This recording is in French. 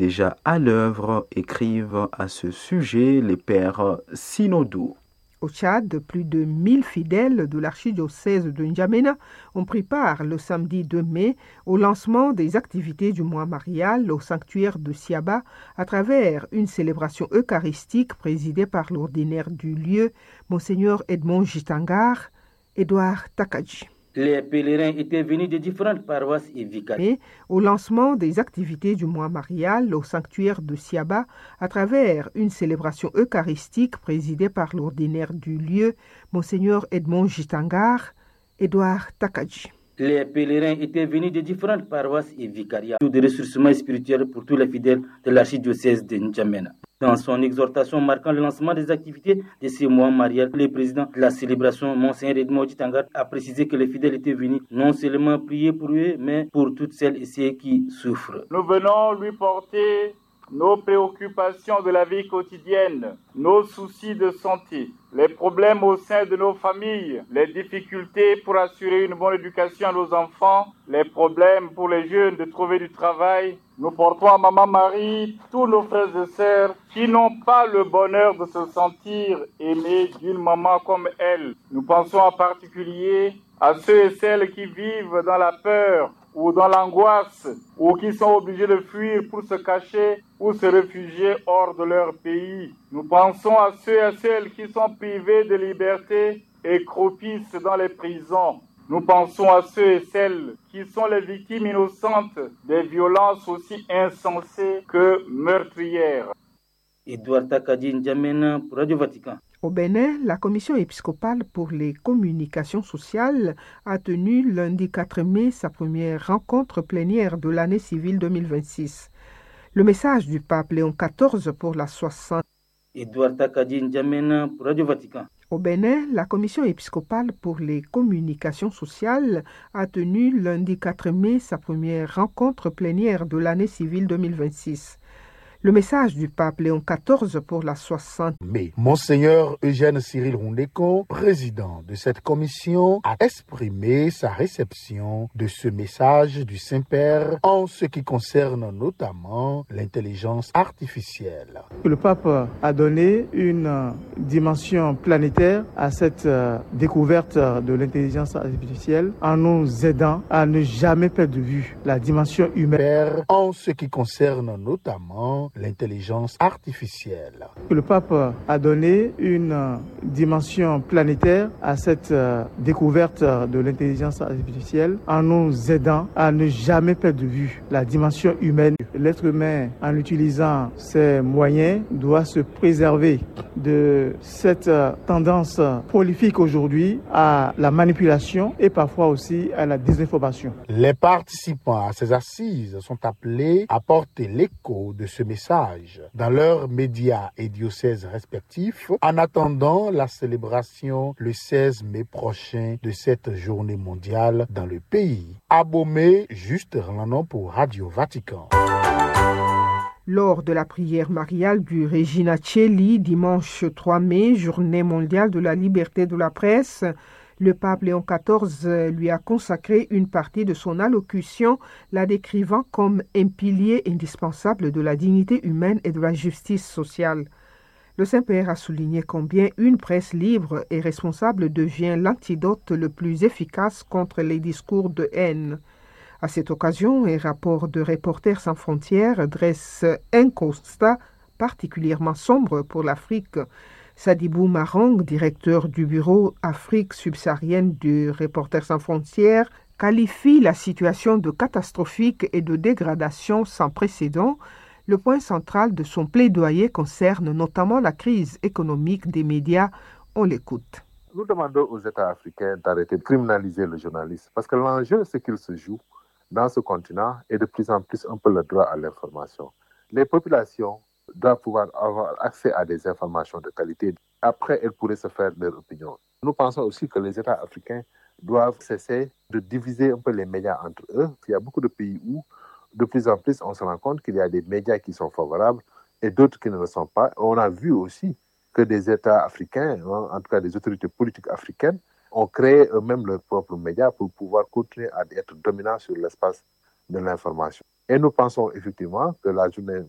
déjà à l'œuvre, écrivent à ce sujet les pères synodaux. Au Tchad, plus de 1000 fidèles de l'archidiocèse de N'Djamena ont pris part le samedi 2 mai au lancement des activités du mois marial au sanctuaire de Siaba à travers une célébration eucharistique présidée par l'ordinaire du lieu, Monseigneur Edmond Jitangar, Édouard Takadji. Les pèlerins étaient venus de différentes paroisses et vicariats. Au lancement des activités du mois marial au sanctuaire de Siaba à travers une célébration eucharistique présidée par l'ordinaire du lieu, Monseigneur Edmond Jitangar, Édouard Takadji. Les pèlerins étaient venus de différentes paroisses et vicariats de ressourcement spirituel pour tous les fidèles de l'archidiocèse de N'Djamena. Dans son exhortation marquant le lancement des activités de ce mois marial, le président de la célébration, Monseigneur Edmond Jitangar, a précisé que les fidèles étaient venus non seulement prier pour eux, mais pour toutes celles et ceux qui souffrent. Nous venons lui porter nos préoccupations de la vie quotidienne, nos soucis de santé, les problèmes au sein de nos familles, les difficultés pour assurer une bonne éducation à nos enfants, les problèmes pour les jeunes de trouver du travail. Nous portons à Maman Marie tous nos frères et sœurs qui n'ont pas le bonheur de se sentir aimés d'une maman comme elle. Nous pensons en particulier à ceux et celles qui vivent dans la peur ou dans l'angoisse, ou qui sont obligés de fuir pour se cacher ou se réfugier hors de leur pays. Nous pensons à ceux et celles qui sont privés de liberté et croupissent dans les prisons. Nous pensons à ceux et celles qui sont les victimes innocentes des violences aussi insensées que meurtrières. Édouard Takadji, N'Djamena pour Radio Vatican. Au Bénin, la commission épiscopale pour les communications sociales a tenu lundi 4 mai sa première rencontre plénière de l'année civile 2026. Le message du pape Léon XIV pour la 60. Édouard Takadji, N'Djamena pour Radio Vatican. Au Bénin, la commission épiscopale pour les communications sociales a tenu lundi 4 mai sa première rencontre plénière de l'année civile 2026. Le message du pape Léon XIV pour la 60. Mais Monseigneur Eugène Cyril Rondécon, président de cette commission, a exprimé sa réception de ce message du Saint-Père en ce qui concerne notamment l'intelligence artificielle. Le pape a donné une dimension planétaire à cette découverte de l'intelligence artificielle en nous aidant à ne jamais perdre de vue la dimension humaine. En ce qui concerne notamment l'intelligence artificielle. Le pape a donné une dimension planétaire à cette découverte de l'intelligence artificielle en nous aidant à ne jamais perdre de vue la dimension humaine. L'être humain, en utilisant ses moyens, doit se préserver de cette tendance prolifique aujourd'hui à la manipulation et parfois aussi à la désinformation. Les participants à ces assises sont appelés à porter l'écho de ce message dans leurs médias et diocèses respectifs en attendant la célébration le 16 mai prochain de cette journée mondiale dans le pays. Abomey, Juste Ranon pour Radio Vatican. Lors de la prière mariale du Regina Coeli, dimanche 3 mai, journée mondiale de la liberté de la presse, le pape Léon XIV lui a consacré une partie de son allocution, la décrivant comme un pilier indispensable de la dignité humaine et de la justice sociale. Le Saint-Père a souligné combien une presse libre et responsable devient l'antidote le plus efficace contre les discours de haine. À cette occasion, un rapport de Reporters sans frontières dresse un constat particulièrement sombre pour l'Afrique. Sadibou Marong, directeur du bureau Afrique subsaharienne de Reporters sans frontières, qualifie la situation de catastrophique et de dégradation sans précédent. Le point central de son plaidoyer concerne notamment la crise économique des médias. On l'écoute. Nous demandons aux États africains d'arrêter de criminaliser le journalisme parce que l'enjeu, c'est qu'il se joue dans ce continent et de plus en plus un peu le droit à l'information. Les populations doivent pouvoir avoir accès à des informations de qualité. Après, elles pourraient se faire leur opinion. Nous pensons aussi que les États africains doivent cesser de diviser un peu les médias entre eux. Il y a beaucoup de pays où, de plus en plus, on se rend compte qu'il y a des médias qui sont favorables et d'autres qui ne le sont pas. On a vu aussi que des États africains, en tout cas des autorités politiques africaines, ont créé eux-mêmes leurs propres médias pour pouvoir continuer à être dominants sur l'espace de l'information. Et nous pensons effectivement que la journée